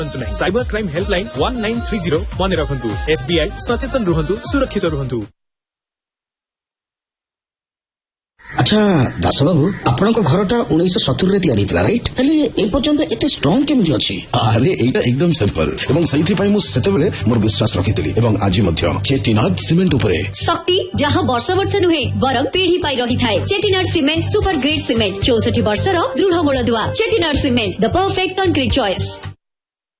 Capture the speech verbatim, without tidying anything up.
Cyber crime helpline one nine three zero मन रखु। SBI सचेतन रुहतु सुरक्षित रुहतु। अच्छा दास बाबू आपण घरटा उन्नीस सत्तर तैयारी राइट हेले ए पर्यंत एते स्ट्रांग केमती अछि? अरे एटा एकदम सिंपल एवं सही पई मु सेतेबेले मोर विश्वास रखितली एवं आज मध्य चेटीनाथ सीमेंट उपरे शक्ति जहां वर्ष वर्ष नुहे बरम पीढ़ी पाई रही थाए। चेटीनाथ सीमेंट सुपर ग्रेड सीमेंट चौसठ वर्षर दृढ़ मूलदुआ। चेटीनाथ cement the perfect concrete choice.